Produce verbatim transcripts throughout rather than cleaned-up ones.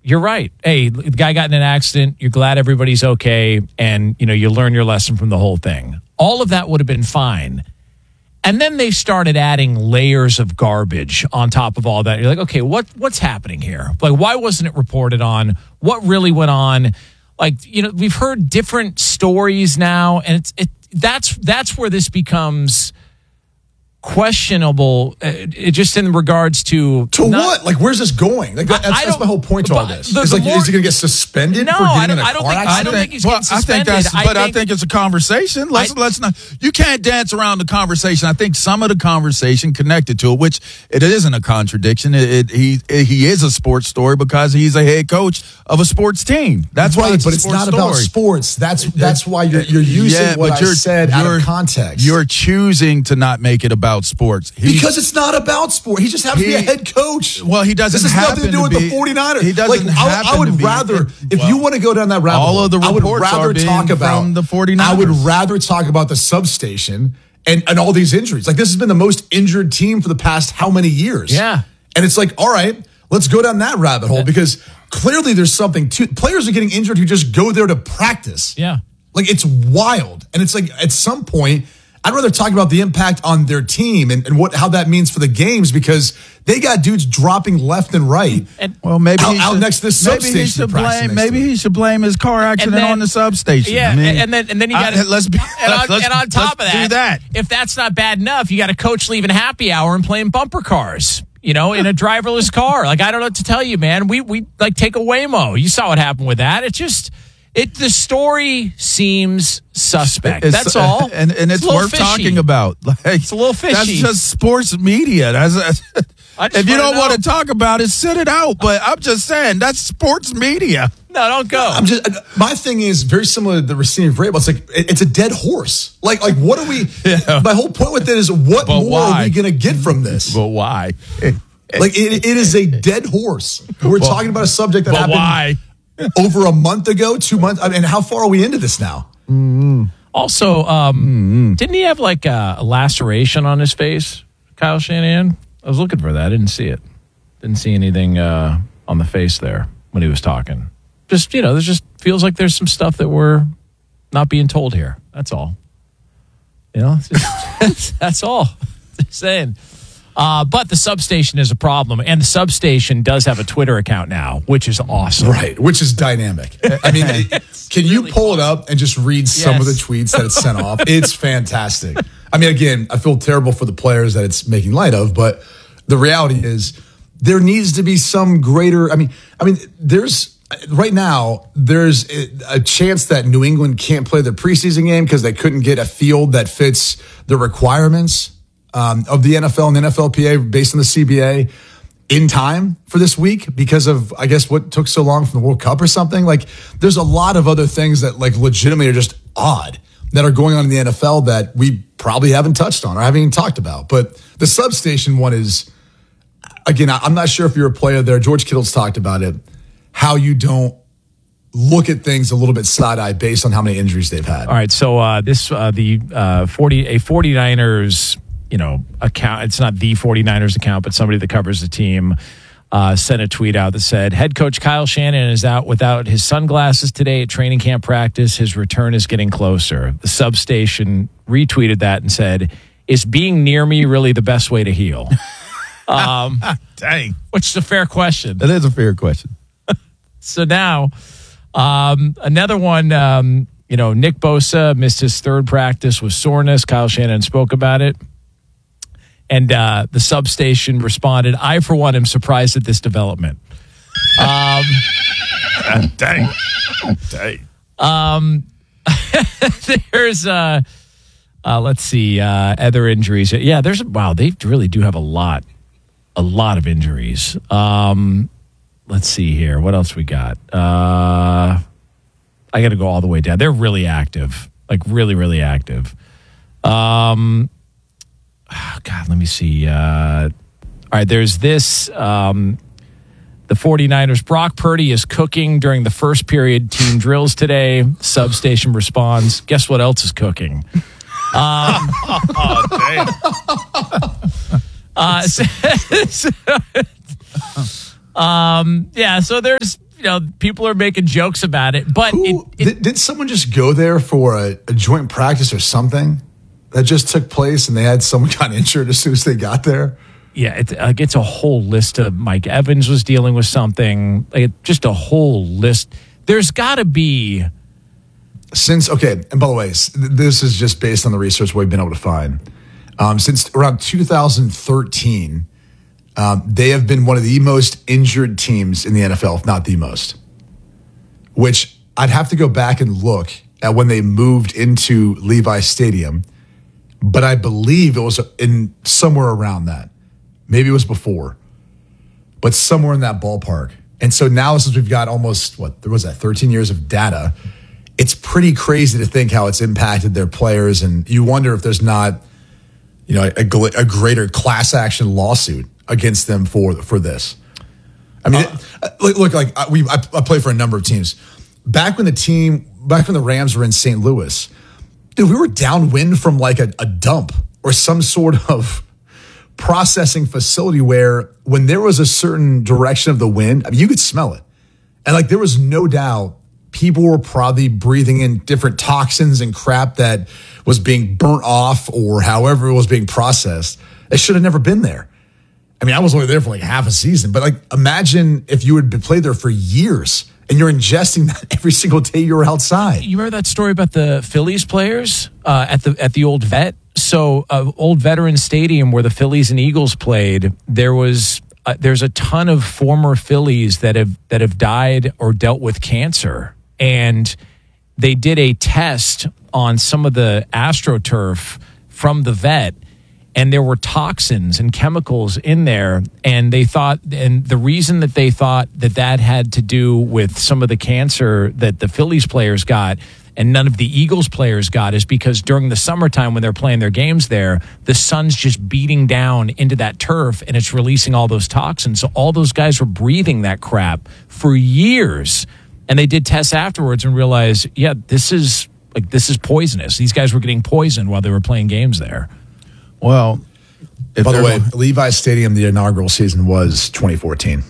you're right. Hey, the guy got in an accident. You're glad everybody's okay. And, you know, you learn your lesson from the whole thing. All of that would have been fine. And then they started adding layers of garbage on top of all that. You're like, okay, what what's happening here? Like, why wasn't it reported on? What really went on? Like, you know, we've heard different stories now, and it's it that's that's where this becomes questionable, uh, it, just in regards to to not, what? Like, where's this going? Like, that, that's, that's my whole point to all this. The, it's the like, more, is he going to get suspended? No, for getting I don't. in a I don't car think. accident? I don't think he's well, getting suspended. I think that's, I but think, I think it's a conversation. Let's I, let's not. You can't dance around the conversation. I think some of the conversation connected to it, which it isn't a contradiction. It, it he it, he is a sports story because he's a head coach of a sports team. That's right, why it's but a it's sports not story. about sports. That's that's why you're you're using yeah, what but I you're, said out of context. You're choosing to not make it about sports. He's, because it's not about sport. He just happens he, to be a head coach. Well, he doesn't. This has nothing to do with be, the 49ers. He doesn't like, happen I, I would to be, rather, if well, you want to go down that rabbit all hole, of the I would reports rather are being talk about from the 49ers. I would rather talk about the substation and, and all these injuries. Like, this has been the most injured team for the past how many years? Yeah. And it's like, all right, let's go down that rabbit hole because clearly there's something to players are getting injured who just go there to practice. Yeah. Like, it's wild. And it's like, at some point, I'd rather talk about the impact on their team and, and what how that means for the games because they got dudes dropping left and right. And, well, maybe out, he out should, next to this maybe substation. he should blame. Maybe to. he should blame his car accident then, on the substation. Yeah, I mean, and then and then you got uh, let's be and on, let's, and on top of let's that, do that. If that's not bad enough, you got a coach leaving happy hour and playing bumper cars. You know, in a driverless car. Like, I don't know what to tell you, man. We we like take a Waymo. You saw what happened with that. It's just. It the story seems suspect. It's, that's all, and and it's, it's worth fishy. talking about. Like, it's a little fishy. That's just sports media. That's, that's if you don't want to talk about it, sit it out. But I'm just saying that's sports media. No, don't go. I'm just my thing is very similar to the receiving variable. It's like it, it's a dead horse. Like like what are we? Yeah. My whole point with it is what but more why? are we going to get from this? But why? Like it, it is a dead horse. We're but, talking about a subject that but happened. Why? over a month ago, two months. I mean, how far are we into this now? Mm-hmm. Also, um, mm-hmm. didn't he have like a, a laceration on his face, Kyle Shanahan? I was looking for that. I didn't see it. Didn't see anything uh, on the face there when he was talking. Just, you know, there's just feels like there's some stuff that we're not being told here. That's all. You know, just, that's all. Just saying. Uh, but the substation is a problem, and the substation does have a Twitter account now, which is awesome. Right, which is dynamic. I mean, it, can you really pull fun. it up and just read some yes. of the tweets that it's sent off? It's fantastic. I mean, again, I feel terrible for the players that it's making light of, but the reality is there needs to be some greater. I mean, I mean, there's right now there's a chance that New England can't play their preseason game because they couldn't get a field that fits the requirements. Um, of the N F L and N F L P A based on the C B A in time for this week because of, I guess, what took so long from the World Cup or something. Like, there's a lot of other things that, like, legitimately are just odd that are going on in the N F L that we probably haven't touched on or haven't even talked about. But the substation one is, again, I'm not sure if you're a player there. George Kittle's talked about it, how you don't look at things a little bit side-eye based on how many injuries they've had. All right, so uh, this, uh, the uh, forty a 49ers you know, account. It's not the 49ers account, but somebody that covers the team uh, sent a tweet out that said, head coach Kyle Shanahan is out without his sunglasses today at training camp practice. His return is getting closer. The substation retweeted that and said, is being near me really the best way to heal? Um, Dang. Which is a fair question. That is a fair question. So now, um, another one, um, you know, Nick Bosa missed his third practice with soreness. Kyle Shanahan spoke about it. And uh, the substation responded, I, for one, am surprised at this development. Um, Dang. Dang. Um, there's, uh, uh, let's see, uh, other injuries. Yeah, there's, wow, they really do have a lot, a lot of injuries. Um, let's see here. What else we got? Uh, I got to go all the way down. They're really active, like really, really active. Um, Oh, God, let me see. Uh, all right, there's this. Um, the 49ers, Brock Purdy is cooking during the first period team drills today. Substation responds, guess what else is cooking? Um, oh, damn. uh, so, so, um, yeah, so there's, you know, people are making jokes about it. But Who, it, it, did, did someone just go there for a, a joint practice or something that just took place and they had someone got injured as soon as they got there? yeah, it, like it's a whole list of Mike Evans was dealing with something. Like, just a whole list. There's got to be. Since, okay, and by the way, this is just based on the research we've been able to find. Um, since around two thousand thirteen, um, they have been one of the most injured teams in the N F L, if not the most. Which I'd have to go back and look at when they moved into Levi Stadium, but I believe it was in somewhere around that. Maybe it was before, but somewhere in that ballpark. And so now, since we've got almost, what, there was that thirteen years of data, it's pretty crazy to think how it's impacted their players. And you wonder if there's not, you know, a, a greater class action lawsuit against them for for this. I mean, uh, it, look, like I, we, I, I play for a number of teams. Back when the team, back when the Rams were in Saint Louis, dude, we were downwind from like a, a dump or some sort of processing facility where when there was a certain direction of the wind, I mean, you could smell it. And like, there was no doubt people were probably breathing in different toxins and crap that was being burnt off or however it was being processed. It should have never been there. I mean, I was only there for like half a season, but like, imagine if you had played there for years and you're ingesting that every single day you were outside. You remember that story about the Phillies players uh, at the at the old vet? So, uh, old Veteran Stadium where the Phillies and Eagles played, there was uh, there's a ton of former Phillies that have that have died or dealt with cancer, and they did a test on some of the AstroTurf from the vet, and there were toxins and chemicals in there, and they thought, and the reason that they thought that that had to do with some of the cancer that the Phillies players got and none of the Eagles players got is because during the summertime when they're playing their games there, the sun's just beating down into that turf and it's releasing all those toxins. So all those guys were breathing that crap for years, and they did tests afterwards and realized, yeah, this is like this is poisonous. These guys were getting poisoned while they were playing games there. Well, by the way, going, Levi Stadium, the inaugural season was twenty fourteen.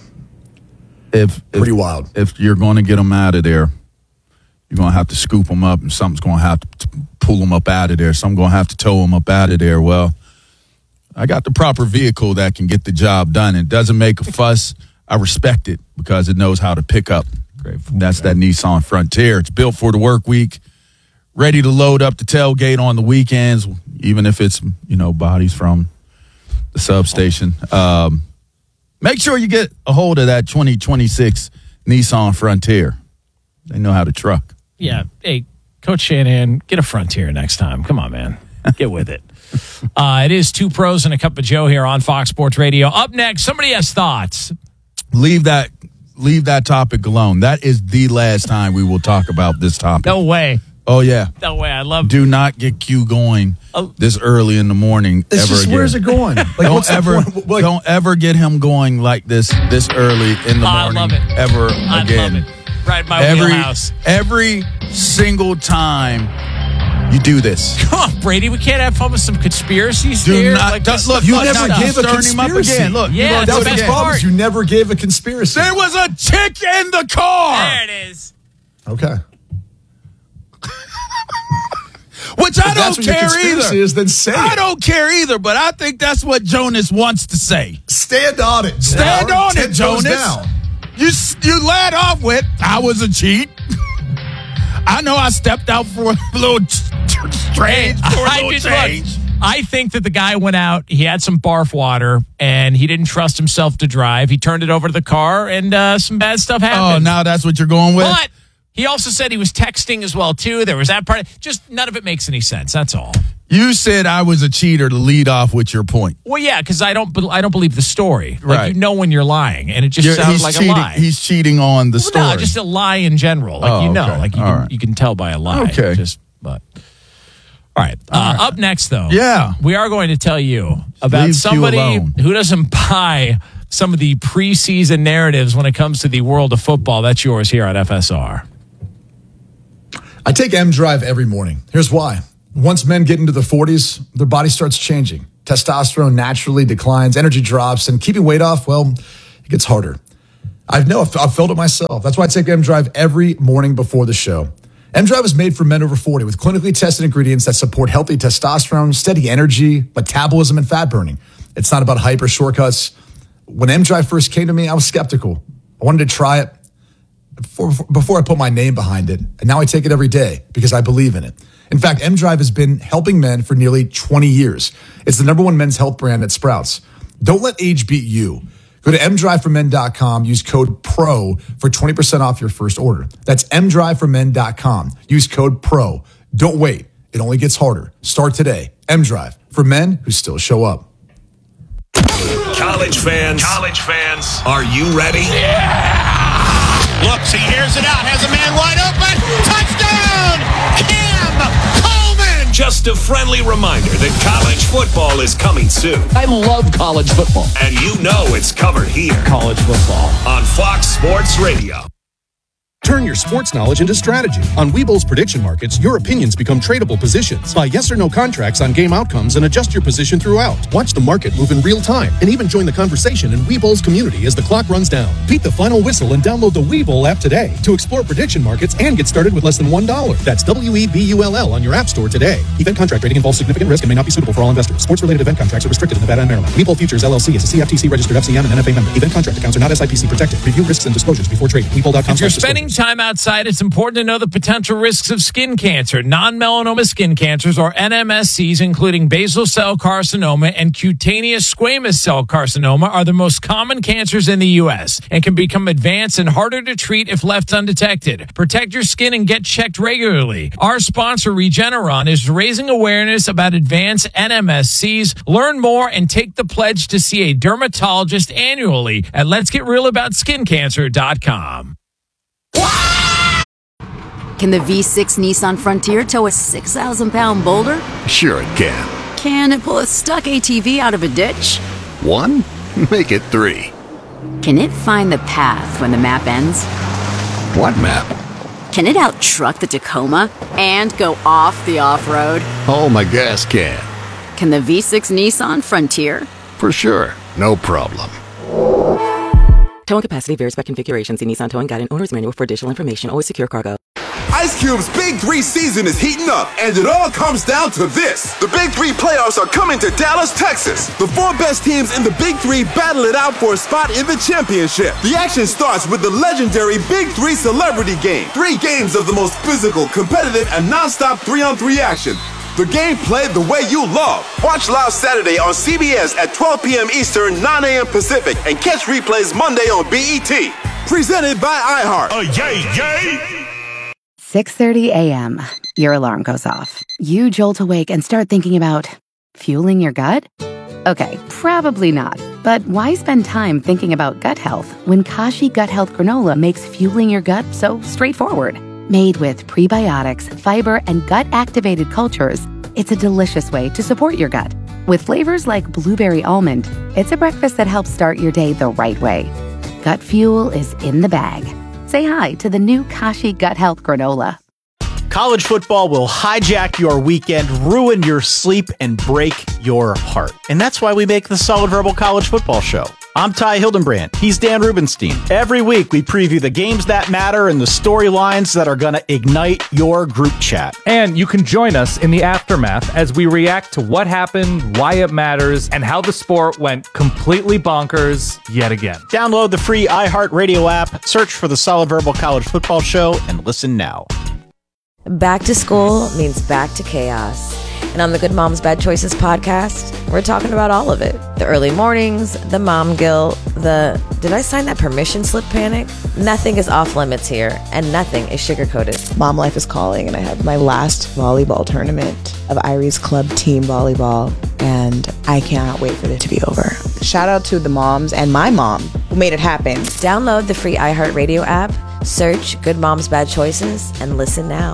If pretty if, wild. If you're going to get them out of there, you're going to have to scoop them up, and something's going to have to pull them up out of there. Some going to have to tow them up out of there. Well, I got the proper vehicle that can get the job done. It doesn't make a fuss. I respect it because it knows how to pick up. Great. That's that Nissan Frontier. It's built for the work week, ready to load up the tailgate on the weekends, even if it's, you know, bodies from the substation. Um, make sure you get a hold of that twenty twenty-six Nissan Frontier. They know how to truck. Yeah. Hey, Coach Shanahan, get a Frontier next time. Come on, man. Get with it. Uh, it is Two Pros and a Cup of Joe here on Fox Sports Radio. Up next, somebody has thoughts. Leave that leave that topic alone. That is the last time we will talk about this topic. No way. Oh, yeah. No way. I love Do not get Q going oh. this early in the morning it's ever just, again. Where's it going? Like, don't ever like, don't ever get him going like this this early in the I morning love it. ever I again. love it. Right by every, wheelhouse. Every single time you do this. Come on, Brady. We can't have fun with some conspiracies Do here. not like, look, look. You look, never stop gave a stirring him up conspiracy. again. Look, Yeah, you that's that was the the best problem. part. You never gave a conspiracy. there was a chick in the car. There it is. Okay. Which I If that's don't what your care conspiracy either. is, then say I it. don't care either, but I think that's what Jonas wants to say. Stand on it. Stand Down. on Ten it, toes Jonas. down. You you led off with, I was a cheat. I know I stepped out for a little strange, for a I little did change. look. I think that the guy went out, he had some barf water, and he didn't trust himself to drive. He turned it over to the car, and uh, some bad stuff happened. Oh, now that's what you're going with? But he also said he was texting as well, too. There was that part. Just none of it makes any sense. That's all. You said I was a cheater to lead off with your point. Well, yeah, because I don't, I don't believe the story. Like, Right. you know when you're lying, and it just You're- sounds he's like cheating, a lie. He's cheating on the Well, story. no, just a lie in general. Like, Oh, you know, okay. like you All can, right. you can tell by a lie. Okay. Just, but. All right. Uh, Up next, though. Yeah. We are going to tell you about Leave Q somebody alone. who doesn't buy some of the preseason narratives when it comes to the world of football. That's yours here on F S R. I take M Drive every morning. Here's why. Once men get into the forties, their body starts changing. Testosterone naturally declines, energy drops, and keeping weight off, well, it gets harder. I know, I've, I've felt it myself. That's why I take M-Drive every morning before the show. M-Drive is made for men over forty with clinically tested ingredients that support healthy testosterone, steady energy, metabolism, and fat burning. It's not about hype or shortcuts. When M-Drive first came to me, I was skeptical. I wanted to try it before, before I put my name behind it. And now I take it every day because I believe in it. In fact, M-Drive has been helping men for nearly twenty years. It's the number one men's health brand at Sprouts. Don't let age beat you. Go to m drive for men dot com. Use code PRO for twenty percent off your first order. That's m drive for men dot com. Use code PRO. Don't wait. It only gets harder. Start today. M-Drive, for men who still show up. College fans. College fans. Are you ready? Yeah! Looks, he hears it out. Has a man wide open. Touchdown! Cam Coleman! Just a friendly reminder that college football is coming soon. I love college football. And you know it's covered here. College football. On Fox Sports Radio. Turn your sports knowledge into strategy. On Webull's prediction markets, your opinions become tradable positions. Buy yes or no contracts on game outcomes and adjust your position throughout. Watch the market move in real time and even join the conversation in Webull's community as the clock runs down. Beat the final whistle and download the Webull app today to explore prediction markets and get started with less than one dollar. That's W E B U L L on your app store today. Event contract rating involves significant risk and may not be suitable for all investors. Sports-related event contracts are restricted in Nevada and Maryland. Webull Futures L L C is a C F T C-registered F C M and N F A member. Event contract accounts are not S I P C protected. Review risks and disclosures before trading. Webull dot com. If you're spending time outside, it's important to know the potential risks of skin cancer. Non-melanoma skin cancers, or N M S Cs, including basal cell carcinoma and cutaneous squamous cell carcinoma, are the most common cancers in the U S and can become advanced and harder to treat if left undetected. Protect your skin and get checked regularly. Our sponsor, Regeneron, is raising awareness about advanced N M S Cs. Learn more and take the pledge to see a dermatologist annually at lets get real about skin cancer dot com. Can the V six Nissan Frontier tow a six thousand pound boulder? Sure it can. Can it pull a stuck A T V out of a ditch? One? Make it three. Can it find the path when the map ends? What map? Can it out-truck the Tacoma and go off the off-road? Oh, my gas can. Can the V six Nissan Frontier? For sure. No problem. Towing capacity varies by configuration. See Nissan Towing Guide and Owner's Manual for additional information. Always secure cargo. Ice Cube's Big Three season is heating up, and it all comes down to this. The Big Three playoffs are coming to Dallas, Texas. The four best teams in the Big Three battle it out for a spot in the championship. The action starts with the legendary Big Three Celebrity Game. Three games of the most physical, competitive, and non-stop three-on-three action. The game played the way you love. Watch live Saturday on C B S at twelve p.m. Eastern, nine a.m. Pacific, and catch replays Monday on B E T. Presented by iHeart. Oh, yay, yay! six thirty a.m. Your alarm goes off. You jolt awake and start thinking about fueling your gut? Okay, probably not. But why spend time thinking about gut health when Kashi Gut Health Granola makes fueling your gut so straightforward? Made with prebiotics, fiber, and gut-activated cultures, it's a delicious way to support your gut. With flavors like blueberry almond, it's a breakfast that helps start your day the right way. Gut fuel is in the bag. Say hi to the new Kashi Gut Health Granola. College football will hijack your weekend, ruin your sleep, and break your heart. And that's why we make the Solid Verbal College Football Show. I'm Ty Hildenbrand. He's Dan Rubenstein. Every week, we preview the games that matter and the storylines that are going to ignite your group chat. And you can join us in the aftermath as we react to what happened, why it matters, and how the sport went completely bonkers yet again. Download the free iHeartRadio app, search for the Solid Verbal College Football Show, and listen now. Back to school means back to chaos. And on the Good Moms Bad Choices podcast, we're talking about all of it. The early mornings, the mom guilt, the did I sign that permission slip panic? Nothing is off limits here, and nothing is sugar-coated. Mom life is calling, and I have my last volleyball tournament of Irie's Club team volleyball, and I cannot wait for it to be over. Shout out to the moms and my mom who made it happen. Download the free iHeartRadio app, search Good Moms Bad Choices, and listen now.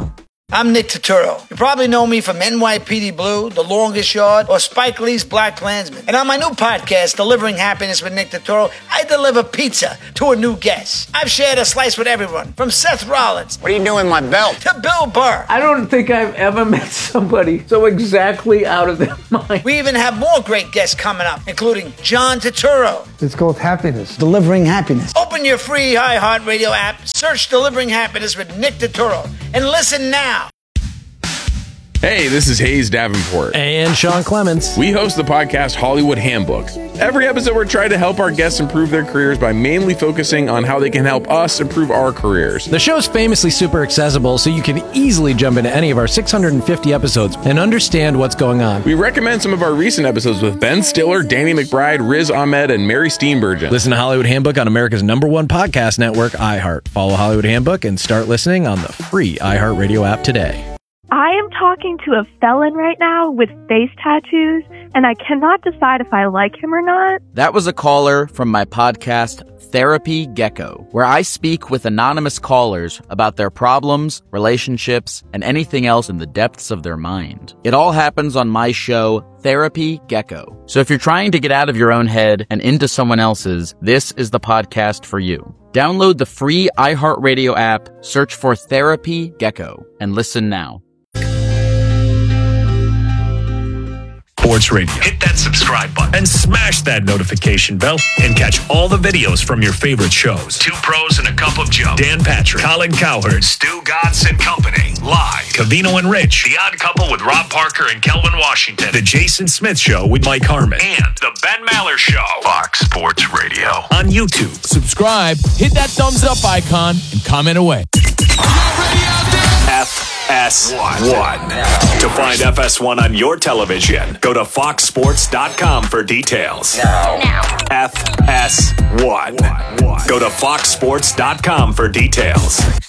I'm Nick Turturro. You probably know me from N Y P D Blue, The Longest Yard, or Spike Lee's Black Klansman. And on my new podcast, Delivering Happiness with Nick Turturro, I deliver pizza to a new guest. I've shared a slice with everyone, from Seth Rollins. What are you doing with my belt? To Bill Burr. I don't think I've ever met somebody so exactly out of their mind. We even have more great guests coming up, including John Turturro. It's called Happiness. Delivering Happiness. Open your free iHeartRadio app, search Delivering Happiness with Nick Turturro, and listen now. Hey, this is Hayes Davenport. And Sean Clements. We host the podcast Hollywood Handbook. Every episode, we're trying to help our guests improve their careers by mainly focusing on how they can help us improve our careers. The show's famously super accessible, so you can easily jump into any of our six hundred fifty episodes and understand what's going on. We recommend some of our recent episodes with Ben Stiller, Danny McBride, Riz Ahmed, and Mary Steenburgen. Listen to Hollywood Handbook on America's number one podcast network, iHeart. Follow Hollywood Handbook and start listening on the free iHeartRadio app today. I am talking to a felon right now with face tattoos, and I cannot decide if I like him or not. That was a caller from my podcast, Therapy Gecko, where I speak with anonymous callers about their problems, relationships, and anything else in the depths of their mind. It all happens on my show, Therapy Gecko. So if you're trying to get out of your own head and into someone else's, this is the podcast for you. Download the free iHeartRadio app, search for Therapy Gecko, and listen now. Sports Radio. Hit that subscribe button and smash that notification bell and catch all the videos from your favorite shows. Two Pros and a Cup of Joe. Dan Patrick, Colin Cowherd, Stu Gatz and Company. Live. Covino and Rich. The Odd Couple with Rob Parker and Kelvin Washington. The Jason Smith Show with Mike Harmon. And The Ben Maller Show. Fox Sports Radio. On YouTube. Subscribe, hit that thumbs up icon, and comment away. F S one. To find F S one on your television, go to fox sports dot com for details. Now. Now. F S one. Go to fox sports dot com for details.